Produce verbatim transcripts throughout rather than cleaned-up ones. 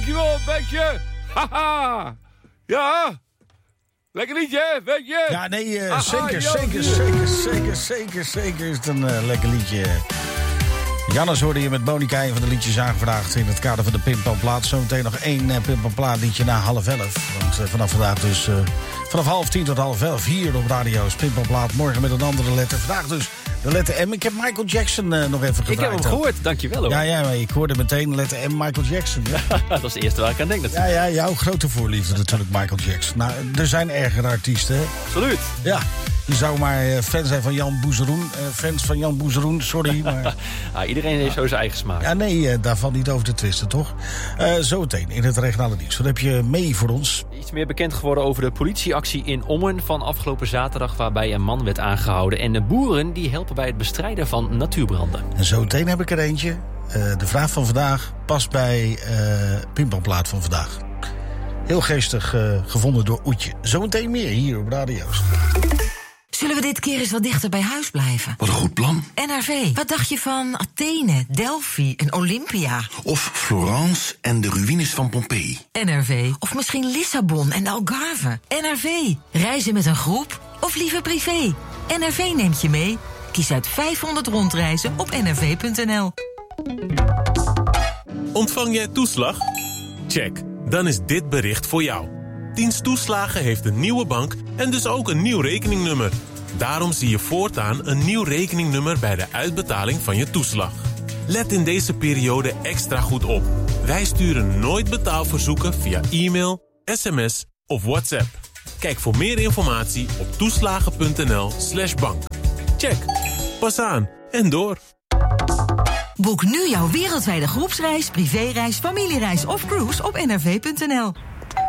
dankjewel, Beekje. Haha. Ja. Lekker liedje, hè, weet je? Ja, nee, uh, Aha, zeker, yo, zeker, yo. zeker, zeker, zeker, zeker is het een uh, lekker liedje. Jannes hoorde je met Monica een van de liedjes aangevraagd in het kader van de Pimpanplaat. Zometeen nog één uh, Pimpanplaat liedje na half elf. Want uh, vanaf vandaag dus uh, vanaf half tien tot half elf hier op radio's Pimpanplaat. Morgen met een andere letter. Vandaag dus de letter M. Ik heb Michael Jackson uh, nog even gevraagd. Ik heb hem gehoord, dankjewel hoor. Ja, ja, maar ik hoorde meteen letter M, Michael Jackson. Ja. Dat is het eerste waar ik aan denk natuurlijk. Ja, ja, jouw grote voorliefde natuurlijk, Michael Jackson. Nou, er zijn ergere artiesten, hè? Absoluut. Ja, je zou maar uh, fan zijn van Jan Boezeroen. Uh, fans van Jan Boezeroen, sorry, maar... ah, iedereen heeft zo zijn eigen smaak. Ja, nee, uh, daar valt niet over te twisten, toch? Uh, zometeen in het regionale nieuws. Wat heb je mee voor ons? Iets meer bekend geworden over de politieactie in Ommen van afgelopen zaterdag, waarbij een man werd aangehouden. En de boeren die helpen bij het bestrijden van natuurbranden. En zometeen heb ik er eentje. Uh, de vraag van vandaag past bij uh, Pimpanplaat van vandaag. Heel geestig uh, gevonden door Oetje. Zometeen meer hier op radio's. Zullen we dit keer eens wat dichter bij huis blijven? Wat een goed plan. N R V, wat dacht je van Athene, Delphi en Olympia? Of Florence en de ruïnes van Pompeii. N R V, of misschien Lissabon en de Algarve. N R V, reizen met een groep of liever privé? N R V neemt je mee. Kies uit vijfhonderd rondreizen op n r v punt n l. Ontvang jij toeslag? Check, dan is dit bericht voor jou. Dienst Toeslagen heeft een nieuwe bank en dus ook een nieuw rekeningnummer. Daarom zie je voortaan een nieuw rekeningnummer bij de uitbetaling van je toeslag. Let in deze periode extra goed op. Wij sturen nooit betaalverzoeken via e-mail, sms of WhatsApp. Kijk voor meer informatie op toeslagen punt n l slash bank. Check, pas aan en door. Boek nu jouw wereldwijde groepsreis, privéreis, familiereis of cruise op n r v punt n l.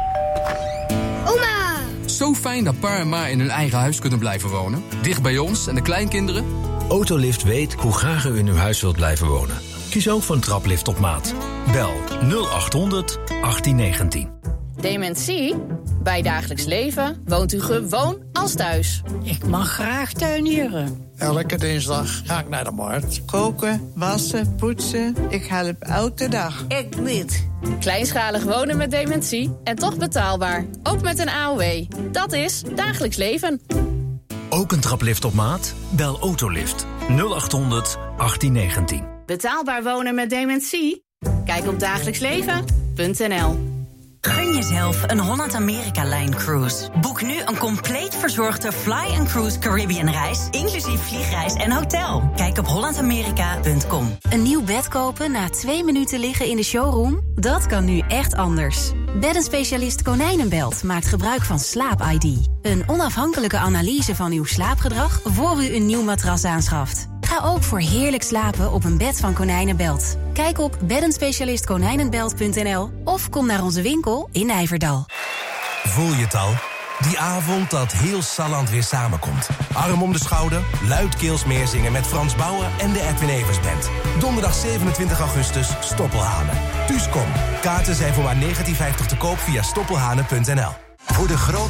Oma! Zo fijn dat pa en ma in hun eigen huis kunnen blijven wonen. Dicht bij ons en de kleinkinderen. Autolift weet hoe graag u in uw huis wilt blijven wonen. Kies ook voor een traplift op maat. Bel nul acht honderd achttien negentien. Dementie? Bij dagelijks leven woont u gewoon als thuis. Ik mag graag tuinieren. Elke dinsdag ga ik naar de markt. Koken, wassen, poetsen. Ik help elke dag. Ik niet. Kleinschalig wonen met dementie en toch betaalbaar. Ook met een A O W. Dat is dagelijks leven. Ook een traplift op maat? Bel Autolift nul acht honderd achttien negentien. Betaalbaar wonen met dementie? Kijk op dagelijksleven punt n l. Gun jezelf een Holland-Amerika-lijn cruise. Boek nu een compleet verzorgde Fly and Cruise Caribbean-reis, inclusief vliegreis en hotel. Kijk op holland amerika punt com. Een nieuw bed kopen na twee minuten liggen in de showroom? Dat kan nu echt anders. Beddenspecialist Konijnenbelt maakt gebruik van Slaap I D. Een onafhankelijke analyse van uw slaapgedrag voor u een nieuw matras aanschaft. Ga ook voor heerlijk slapen op een bed van Konijnenbelt. Kijk op beddenspecialist konijnenbelt punt n l of kom naar onze winkel in Nijverdal. Voel je het al? Die avond dat heel Salland weer samenkomt. Arm om de schouder, luidkeels meezingen met Frans Bauer en de Edwin Evers Band. Donderdag zevenentwintig augustus, Stoppelhanen. Thuis kom. Kaarten zijn voor maar negentien vijftig te koop via stoppelhanen punt n l. Voor de grote